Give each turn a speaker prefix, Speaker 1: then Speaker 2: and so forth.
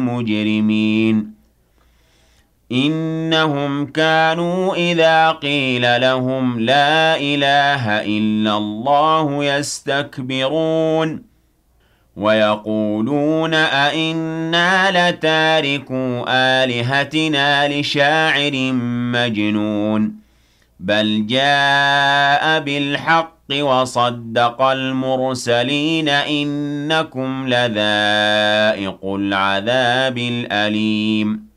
Speaker 1: مجرمين إنهم كانوا إذا قيل لهم لا إله إلا الله يستكبرون ويقولون أئنا لتاركو آلهتنا لشاعر مجنون بل جاء بالحق وصدق المرسلين إنكم لذائق العذاب الأليم